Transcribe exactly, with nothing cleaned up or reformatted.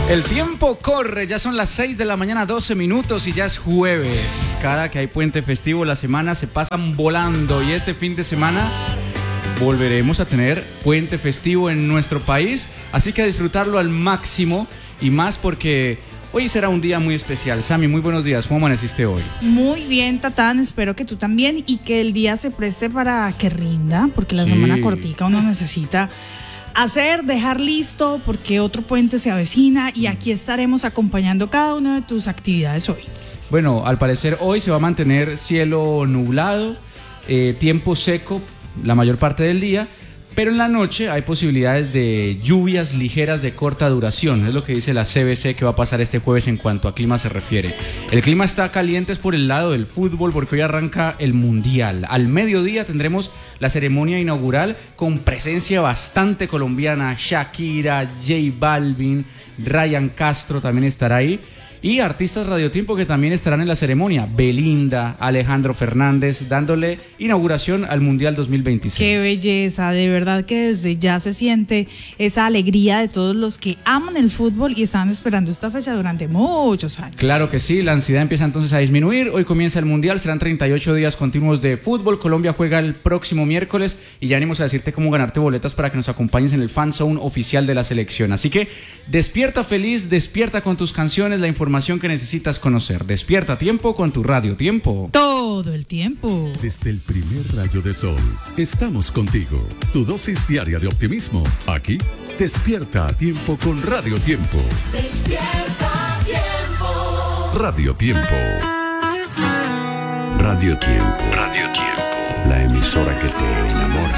El tiempo corre, ya son las seis de la mañana, doce minutos y ya es jueves. Cada que hay puente festivo, las semanas se pasan volando y este fin de semana volveremos a tener puente festivo en nuestro país, así que a disfrutarlo al máximo y más porque hoy será un día muy especial. Sammy, muy buenos días, ¿cómo amaneciste hoy? Muy bien, Tatán, espero que tú también y que el día se preste para que rinda, porque la sí. semana cortica uno necesita hacer, dejar listo, porque otro puente se avecina y aquí estaremos acompañando cada una de tus actividades hoy. Bueno, al parecer hoy se va a mantener cielo nublado, eh, tiempo seco la mayor parte del día, pero en la noche hay posibilidades de lluvias ligeras de corta duración, es lo que dice la C B C que va a pasar este jueves en cuanto a clima se refiere. El clima está caliente es por el lado del fútbol porque hoy arranca el Mundial. Al mediodía tendremos la ceremonia inaugural con presencia bastante colombiana, Shakira, J Balvin, Ryan Castro también estará ahí. Y artistas Radiotiempo que también estarán en la ceremonia, Belinda, Alejandro Fernández, dándole inauguración al Mundial dos mil veintiséis. ¡Qué belleza! De verdad que desde ya se siente esa alegría de todos los que aman el fútbol y están esperando esta fecha durante muchos años. Claro que sí, la ansiedad empieza entonces a disminuir. Hoy comienza el Mundial, serán treinta y ocho días continuos de fútbol. Colombia juega el próximo miércoles y ya venimos a decirte cómo ganarte boletas para que nos acompañes en el fan zone oficial de la selección. Así que despierta feliz, despierta con tus canciones, la información que necesitas conocer. Despierta a tiempo con tu Radio Tiempo. Todo el tiempo. Desde el primer rayo de sol, estamos contigo. Tu dosis diaria de optimismo. Aquí, despierta a tiempo con Radio Tiempo. Despierta a tiempo. Radio Tiempo. Radio Tiempo. Radio Tiempo. La emisora que te enamora.